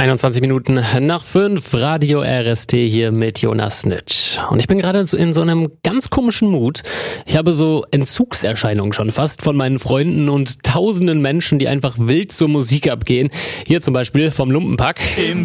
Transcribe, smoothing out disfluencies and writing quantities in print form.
21 Minuten nach 5, Radio RST hier mit Jonas Nitsch. Und ich bin gerade in so einem ganz komischen Mut. Ich habe so Entzugserscheinungen schon fast von meinen Freunden und tausenden Menschen, die einfach wild zur Musik abgehen. Hier zum Beispiel vom Lumpenpack. Im